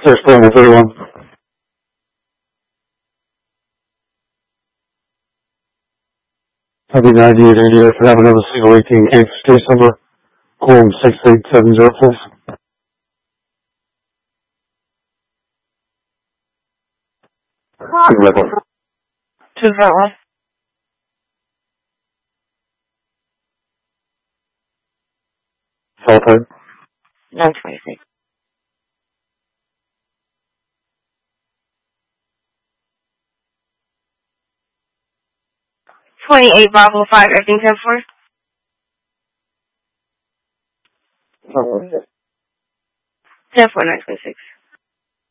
First level 31. Copy 9888. Could I have another single 18 case number? Quorum 6870, please. Who's that one? Cell type. 926. $28 Bravo 5, everything 10-4? 10-4, 926.